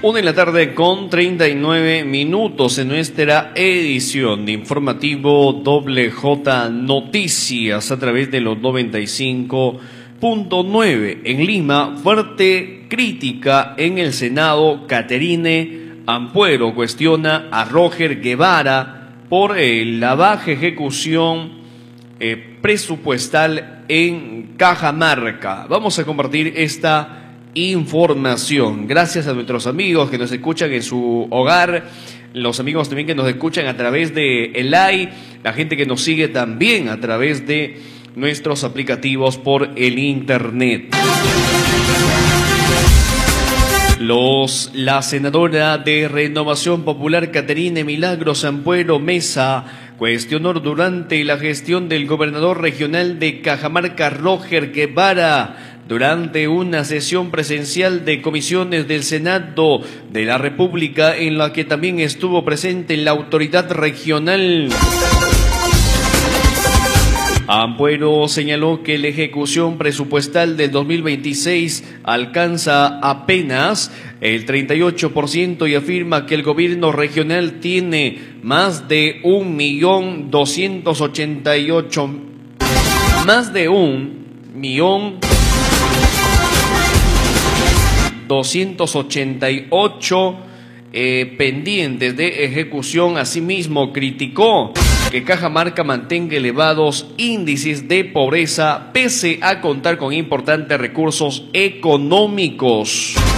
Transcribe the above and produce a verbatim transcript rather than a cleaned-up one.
Una de la tarde con treinta y nueve minutos en nuestra edición de informativo Doble J Noticias a través de los noventa y cinco punto nueve. En Lima, fuerte crítica en el Senado. Caterine Ampuero cuestiona a Roger Guevara por eh, la baja ejecución eh, presupuestal en Cajamarca. Vamos a compartir esta información. Gracias a nuestros amigos que nos escuchan en su hogar, los amigos también que nos escuchan a través de el A I, la gente que nos sigue también a través de nuestros aplicativos por el internet. Los, la senadora de Renovación Popular Caterine Milagros Ampuero Mesa cuestionó durante la gestión del gobernador regional de Cajamarca, Roger Guevara, durante una sesión presencial de comisiones del Senado de la República, en la que también estuvo presente la autoridad regional. Ampuero señaló que la ejecución presupuestal del dos mil veintiséis alcanza apenas el treinta y ocho por ciento y afirma que el gobierno regional tiene más de un millón doscientos ochenta y ocho, más de un millón doscientos ochenta y ocho eh, pendientes de ejecución. Asimismo, criticó que Cajamarca mantenga elevados índices de pobreza pese a contar con importantes recursos económicos.